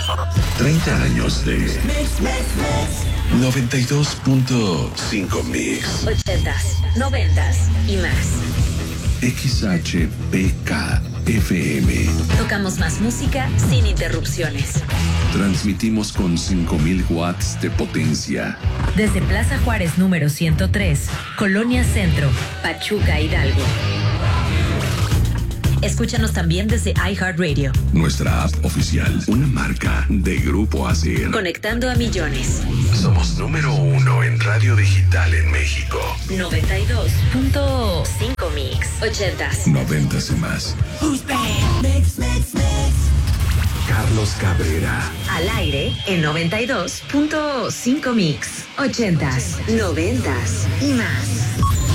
30 años de 92.5 Mix. 80s, 90s y más. XHPK FM. Tocamos más música sin interrupciones. Transmitimos con 5,000 watts de potencia. Desde Plaza Juárez número 103, Colonia Centro, Pachuca, Hidalgo. Escúchanos también desde iHeartRadio. Nuestra app oficial, una marca de Grupo ASIR. Conectando a millones. Somos número 1 en radio digital en México. 92.5 Mix. 80s. 90s y más. Carlos Cabrera. Al aire en 92.5 Mix. 80s, 90s y más.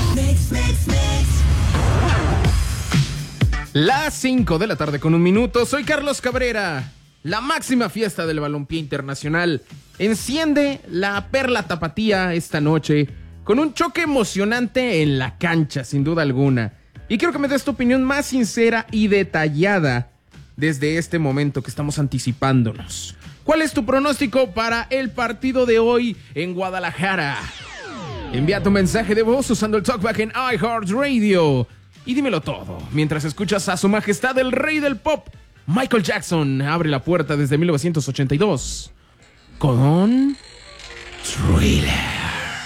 Las 5 de la tarde con 1 minuto. Soy Carlos Cabrera. La máxima fiesta del balompié internacional enciende la perla tapatía esta noche con un choque emocionante en la cancha, sin duda alguna. Y quiero que me des tu opinión más sincera y detallada desde este momento que estamos anticipándonos. ¿Cuál es tu pronóstico para el partido de hoy en Guadalajara? Envía tu mensaje de voz usando el TalkBack en iHeartRadio. Y dímelo todo, mientras escuchas a su majestad el rey del pop, Michael Jackson, abre la puerta desde 1982 con Thriller.